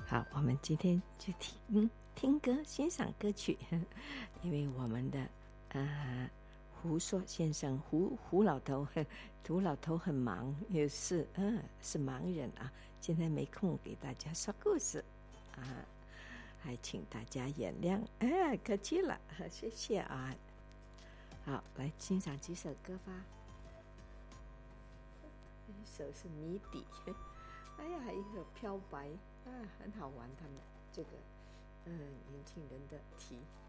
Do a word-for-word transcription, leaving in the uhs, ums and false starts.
好，我们今天就听听歌，欣赏歌曲，因为我们的呃胡硕先生胡胡老头，胡老头很忙，也是嗯、呃、是盲人啊，今天没空给大家说故事啊，还请大家原谅，哎，客气了，谢谢啊。好，来欣赏几首歌吧。一首是谜底，哎呀，还有一首漂白啊，很好玩，他们这个嗯年轻人的题。